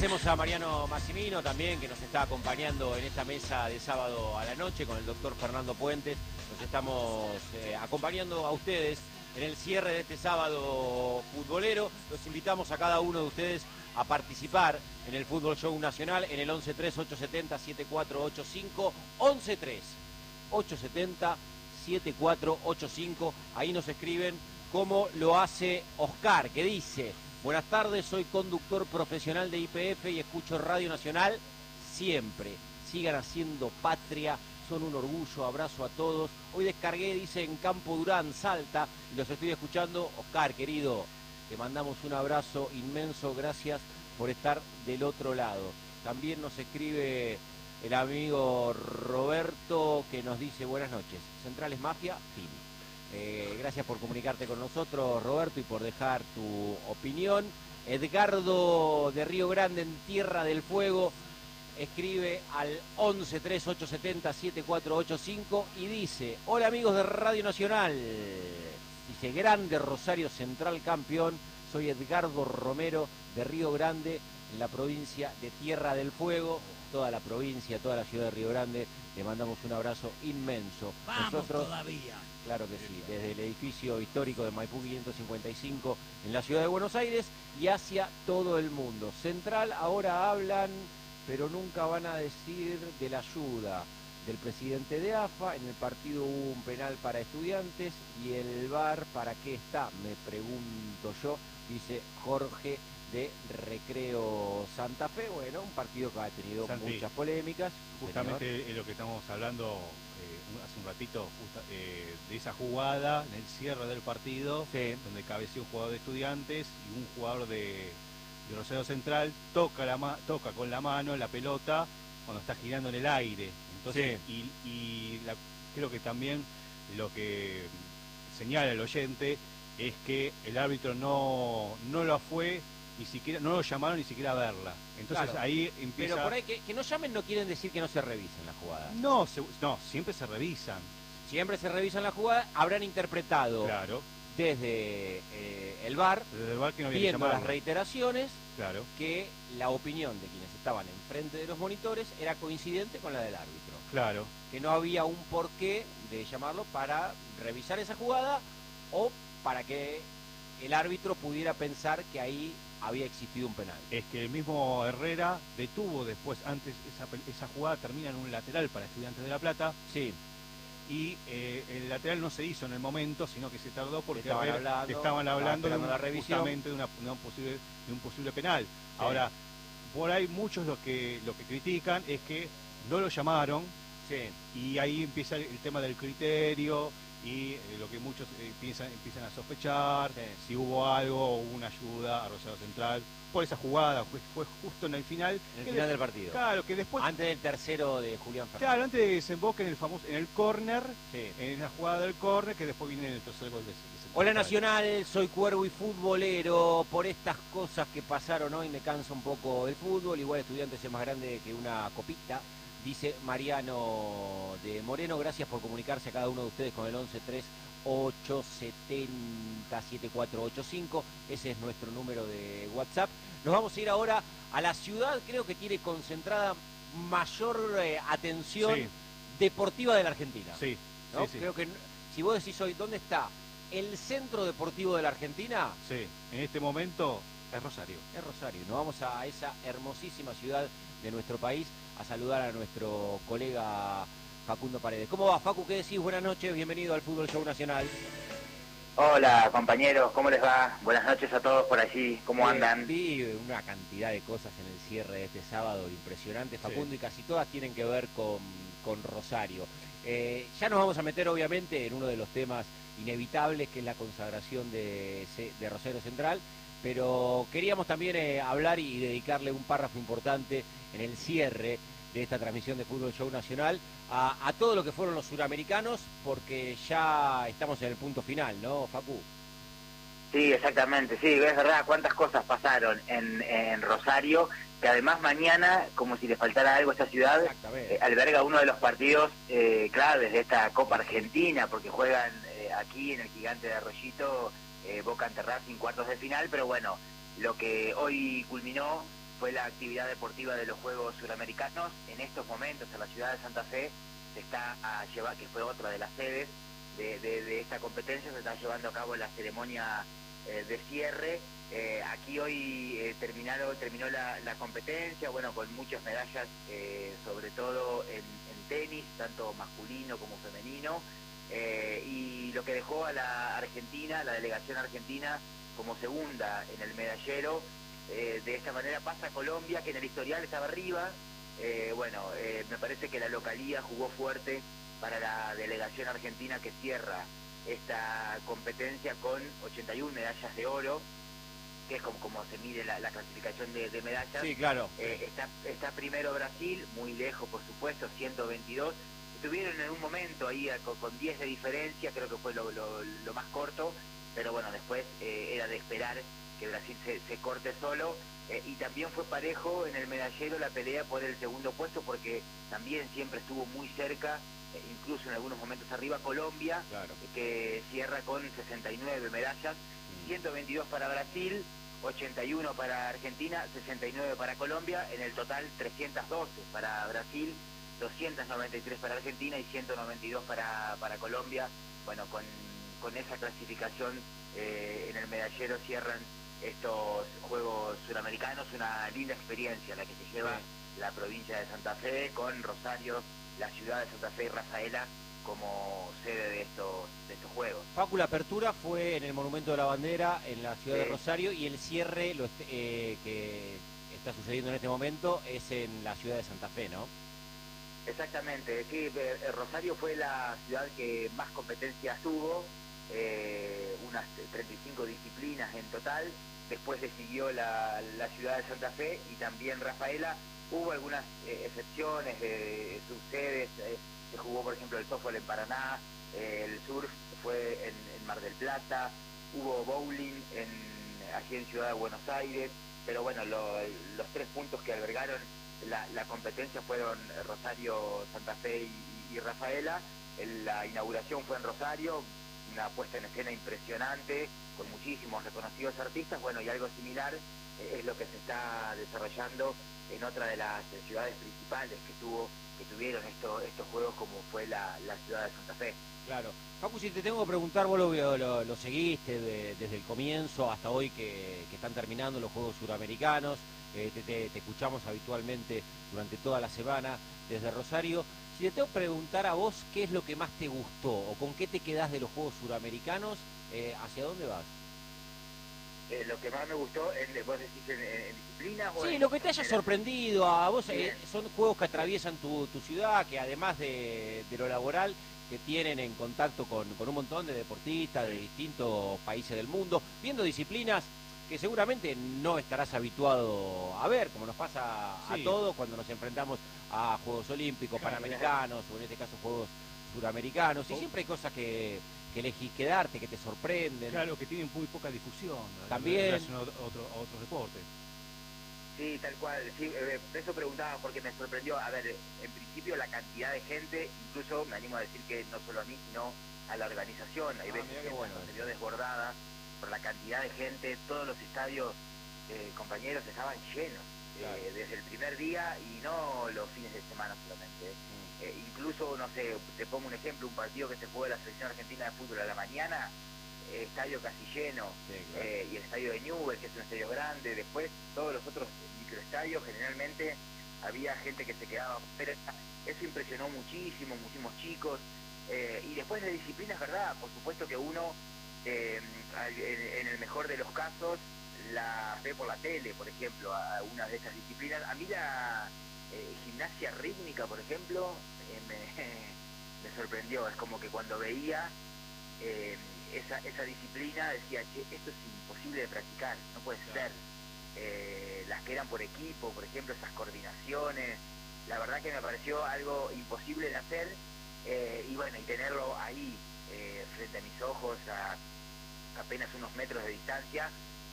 Agradecemos a Mariano Massimino también, que nos está acompañando en esta mesa de sábado a la noche con el doctor Fernando Puentes. Nos estamos acompañando a ustedes en el cierre de este sábado futbolero. Los invitamos a cada uno de ustedes a participar en el Fútbol Show Nacional en el 11-3-870-7485, 11-3-870-7485. Ahí nos escriben como lo hace Oscar, que dice: buenas tardes, soy conductor profesional de YPF y escucho Radio Nacional siempre. Sigan haciendo patria, son un orgullo, abrazo a todos. Hoy descargué, dice, en Campo Durán, Salta, y los estoy escuchando. Oscar, querido, te mandamos un abrazo inmenso, gracias por estar del otro lado. También nos escribe el amigo Roberto, que nos dice: buenas noches, Central es mafia, fin. Gracias por comunicarte con nosotros, Roberto, y por dejar tu opinión. Edgardo de Río Grande, en Tierra del Fuego, escribe al 11-3-870-7485 y dice: hola amigos de Radio Nacional, dice, grande Rosario Central campeón. Soy Edgardo Romero de Río Grande, en la provincia de Tierra del Fuego. Toda la provincia, toda la ciudad de Río Grande, le mandamos un abrazo inmenso. ¡Vamos nosotros, todavía! Claro que sí, desde el edificio histórico de Maipú 555 en la ciudad de Buenos Aires y hacia todo el mundo. Central ahora hablan, pero nunca van a decir de la ayuda del presidente de AFA. En el partido hubo un penal para Estudiantes y el VAR, ¿para qué está? Me pregunto yo, dice Jorge de Recreo Santa Fe. Bueno, un partido que ha tenido muchas polémicas. Justamente es lo que estamos hablando hace un ratito, de esa jugada en el cierre del partido, sí, donde cabeció un jugador de Estudiantes y un jugador de Rosario Central toca con la mano la pelota cuando está girando en el aire. Entonces, sí, creo que también lo que señala el oyente es que el árbitro no lo fue, ni siquiera, no lo llamaron ni siquiera a verla. Entonces, claro, ahí empieza... Pero por ahí que no llamen no quieren decir que no se revisen las jugadas. No, siempre se revisan. Siempre se revisan las jugadas. Habrán interpretado, claro, desde el VAR, que no había viendo que las reiteraciones, claro, que la opinión de quienes estaban enfrente de los monitores era coincidente con la del árbitro. Claro. Que no había un porqué de llamarlo para revisar esa jugada o para que el árbitro pudiera pensar que ahí había existido un penal. Es que el mismo Herrera detuvo después, antes esa jugada termina en un lateral para Estudiantes de La Plata. Sí. Y el lateral no se hizo en el momento, sino que se tardó porque estaban hablando de la revisión, justamente de un posible penal. Sí. Ahora, por ahí muchos lo que critican es que no lo llamaron, sí, y ahí empieza el tema del criterio y lo que muchos empiezan a sospechar, sí, si hubo algo o una ayuda a Rosario Central por esa jugada. Fue justo en el final. En el final del partido. Claro, que después... Antes del tercero de Julián Fernández. Claro, antes de que desemboque en el córner, sí, en la jugada del córner, que después viene el tercer gol de Hola Nacional, soy cuervo y futbolero. Por estas cosas que pasaron hoy me cansa un poco el fútbol. Igual Estudiantes es más grande que una copita, dice Mariano de Moreno. Gracias por comunicarse a cada uno de ustedes con el 11-3-870-7485. Ese es nuestro número de WhatsApp. Nos vamos a ir ahora a la ciudad, creo que tiene concentrada mayor atención, sí, deportiva de la Argentina. Sí, ¿no? Sí. Creo que si vos decís hoy, ¿dónde está el centro deportivo de la Argentina? Sí, en este momento es Rosario. Es Rosario. Nos vamos a esa hermosísima ciudad de nuestro país a saludar a nuestro colega Facundo Paredes. ¿Cómo va, Facu? ¿Qué decís? Buenas noches, bienvenido al Fútbol Show Nacional. Hola compañeros, ¿cómo les va? Buenas noches a todos por allí, ¿cómo andan? Vi una cantidad de cosas en el cierre de este sábado impresionante, Facundo, sí, y casi todas tienen que ver con Rosario. Ya nos vamos a meter obviamente en uno de los temas inevitables, que es la consagración de Rosario Central, pero queríamos también hablar y dedicarle un párrafo importante en el cierre de esta transmisión de Fútbol Show Nacional a todo lo que fueron los suramericanos, porque ya estamos en el punto final, ¿no, Facu? Sí, exactamente, sí, es verdad, cuántas cosas pasaron en Rosario, que además mañana, como si le faltara algo a esta ciudad, alberga uno de los partidos claves de esta Copa Argentina, porque juegan aquí en el Gigante de Arroyito, Boca ante Racing, cuartos de final, pero bueno, lo que hoy culminó fue la actividad deportiva de los Juegos Suramericanos. En estos momentos en la ciudad de Santa Fe se está a llevar, que fue otra de las sedes de esta competencia, se está llevando a cabo la ceremonia de cierre. Aquí hoy terminó la competencia, bueno, con muchas medallas, sobre todo en tenis, tanto masculino como femenino, y lo que dejó a la Argentina, la delegación argentina, como segunda en el medallero. De esta manera pasa a Colombia, que en el historial estaba arriba. Me parece que la localía jugó fuerte para la delegación argentina, que cierra esta competencia con 81 medallas de oro, que es como se mide la clasificación de medallas. Sí, claro. Está primero Brasil, muy lejos por supuesto, 122. Estuvieron en un momento ahí con 10 de diferencia, creo que fue lo más corto, pero bueno, después era de esperar que Brasil se corte solo. Y también fue parejo en el medallero la pelea por el segundo puesto, porque también siempre estuvo muy cerca, incluso en algunos momentos arriba Colombia, claro, que cierra con 69 medallas, 122 para Brasil, 81 para Argentina, 69 para Colombia, en el total 312 para Brasil, 293 para Argentina y 192 para Colombia. Bueno, con esa clasificación en el medallero cierran estos Juegos Suramericanos. Una linda experiencia la que se lleva la provincia de Santa Fe, con Rosario, la ciudad de Santa Fe y Rafaela como sede de estos Juegos. Facu, la apertura fue en el Monumento de la Bandera, en la ciudad de Rosario, y el cierre que está sucediendo en este momento es en la ciudad de Santa Fe, ¿no? Exactamente, sí, Rosario fue la ciudad que más competencias tuvo, unas 35 disciplinas en total. Después le siguió la ciudad de Santa Fe y también Rafaela. Hubo algunas excepciones de sus sedes. Se jugó, por ejemplo, el softball en Paraná, el surf fue en Mar del Plata, hubo bowling allí en Ciudad de Buenos Aires, pero bueno, los 3 puntos que albergaron la competencia fueron Rosario, Santa Fe y Rafaela. La inauguración fue en Rosario, una puesta en escena impresionante, con muchísimos reconocidos artistas. Bueno, y algo similar es lo que se está desarrollando en otra de las ciudades principales que tuvieron estos juegos, como fue la ciudad de Santa Fe. Claro. Facu, si te tengo que preguntar, vos lo seguiste desde el comienzo hasta hoy que están terminando los Juegos Suramericanos, te escuchamos habitualmente durante toda la semana desde Rosario. Si te tengo que preguntar a vos qué es lo que más te gustó o con qué te quedás de los Juegos Suramericanos, ¿hacia dónde vas? Lo que más me gustó, vos decís en disciplina o sí, en, lo que te haya sorprendido a vos. Son juegos que atraviesan tu ciudad, que además de lo laboral, que tienen en contacto con un montón de deportistas de distintos países del mundo, viendo disciplinas que seguramente no estarás habituado a ver, como nos pasa a todos cuando nos enfrentamos a Juegos Olímpicos, Panamericanos, o en este caso Juegos Suramericanos, y siempre hay cosas que elegís quedarte, que te sorprenden. Claro, que tienen muy poca difusión también en relación a otros deportes. Sí, tal cual. Sí, eso preguntaba porque me sorprendió. A ver, en principio la cantidad de gente, incluso me animo a decir que no solo a mí, sino a la organización. Hay veces que se vio desbordada por la cantidad de gente. Todos los estadios, compañeros, estaban llenos. Desde el primer día y no los fines de semana solamente. Incluso, no sé, te pongo un ejemplo, un partido que se jugó de la selección argentina de fútbol a la mañana, estadio casi lleno, y el estadio de Newell's, que es un estadio grande. Después todos los otros microestadios, generalmente había gente que se quedaba fuera. Eso impresionó muchísimos chicos. Y después de disciplinas, verdad, por supuesto que uno, en el mejor de los casos, la ve por la tele, por ejemplo, a una de estas disciplinas. A mí la gimnasia rítmica, por ejemplo, me sorprendió. Es como que cuando veía esa disciplina decía, che, esto es imposible de practicar, no puede ser. Las que eran por equipo, por ejemplo, esas coordinaciones, la verdad que me pareció algo imposible de hacer, y bueno, y tenerlo ahí frente a mis ojos a apenas unos metros de distancia,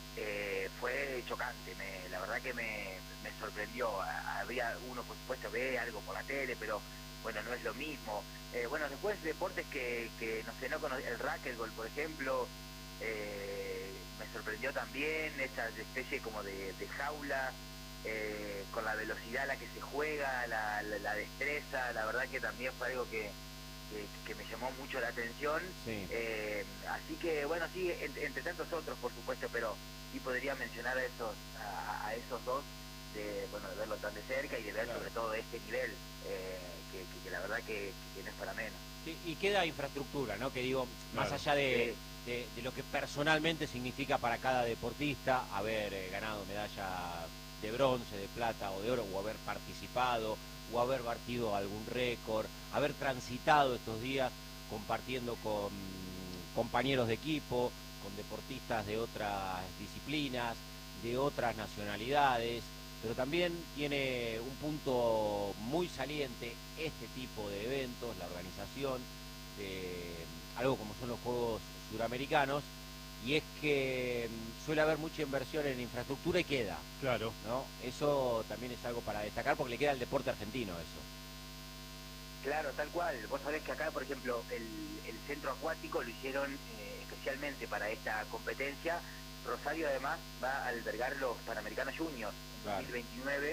fue chocante. La verdad que me sorprendió. Había uno, por supuesto, ve algo por la tele, pero bueno, no es lo mismo. Bueno, después deportes que no sé, no conocía, el racquetball, por ejemplo, me sorprendió también, esa especie como de jaula con la velocidad a la que se juega, la destreza, la verdad que también fue algo que me llamó mucho la atención. Sí. Así que, bueno, sí, entre tantos otros, por supuesto, pero sí podría mencionar a esos dos, de verlo tan de cerca y de ver sobre todo este nivel, que la verdad que no es para menos. Sí, y queda infraestructura, ¿no? Que digo, más allá de lo que personalmente significa para cada deportista haber ganado medalla de bronce, de plata o de oro, o haber participado, o haber batido algún récord, haber transitado estos días compartiendo con compañeros de equipo, con deportistas de otras disciplinas, de otras nacionalidades, pero también tiene un punto muy saliente este tipo de eventos, la organización de algo como son los Juegos Suramericanos, y es que suele haber mucha inversión en infraestructura y queda. Claro. ¿No? Eso también es algo para destacar porque le queda al deporte argentino eso. Claro, tal cual. Vos sabés que acá, por ejemplo, el centro acuático lo hicieron especialmente para esta competencia. Rosario además va a albergar los Panamericanos Juniors en 2029,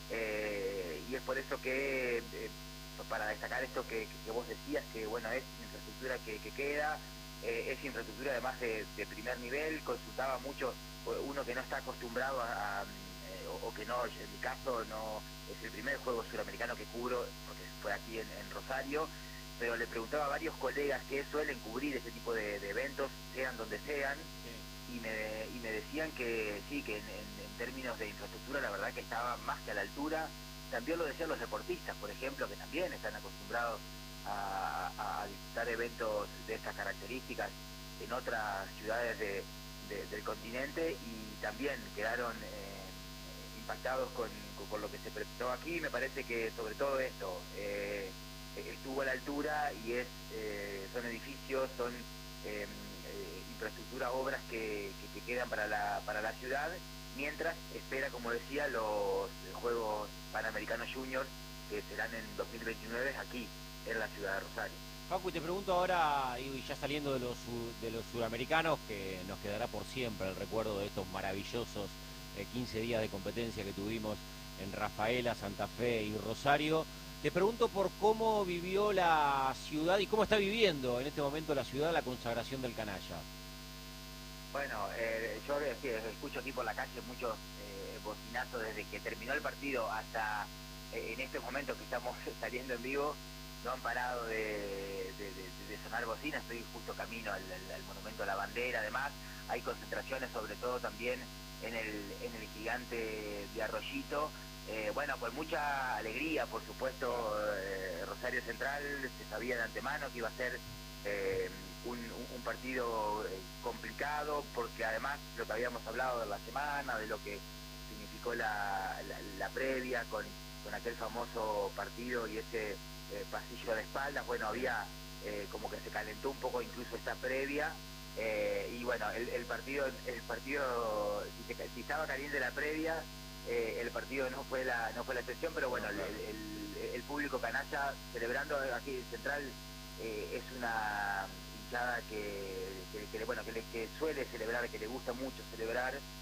y es por eso que, para destacar esto que vos decías, que bueno, es infraestructura que queda, es infraestructura además de primer nivel. Consultaba mucho, uno que no está acostumbrado o que no, en mi caso no es el primer juego suramericano que cubro, porque fue aquí en Rosario, pero le preguntaba a varios colegas que suelen cubrir este tipo de eventos, sean donde sean, y me decían que sí, que en términos de infraestructura la verdad que estaba más que a la altura. También lo decían los deportistas, por ejemplo, que también están acostumbrados a disputar eventos de estas características en otras ciudades del continente, y también quedaron impactados con lo que se presentó aquí. Me parece que sobre todo esto estuvo a la altura, y son edificios, son infraestructura, obras que quedan para la ciudad, mientras espera, como decía, los Juegos Panamericanos Juniors, que serán en 2029 aquí en la ciudad de Rosario. Facu, te pregunto ahora, y ya saliendo de los suramericanos, que nos quedará por siempre el recuerdo de estos maravillosos 15 días de competencia que tuvimos en Rafaela, Santa Fe y Rosario, te pregunto por cómo vivió la ciudad y cómo está viviendo en este momento la ciudad la consagración del canalla. Bueno, yo escucho aquí por la calle muchos bocinazos desde que terminó el partido hasta en este momento que estamos saliendo en vivo. No han parado de sonar bocinas. Estoy justo camino al Monumento a la Bandera. Además, hay concentraciones, sobre todo también en el Gigante de Arroyito. Bueno, con mucha alegría, por supuesto. Rosario Central se sabía de antemano que iba a ser un partido complicado, porque además lo que habíamos hablado de la semana, de lo que significó la previa con aquel famoso partido y ese pasillo de espaldas. Bueno, había como que se calentó un poco incluso esta previa, y bueno, el partido si estaba caliente la previa, el partido no fue la excepción, pero bueno, el público canalla celebrando aquí en Central es una hinchada que suele celebrar, que le gusta mucho celebrar,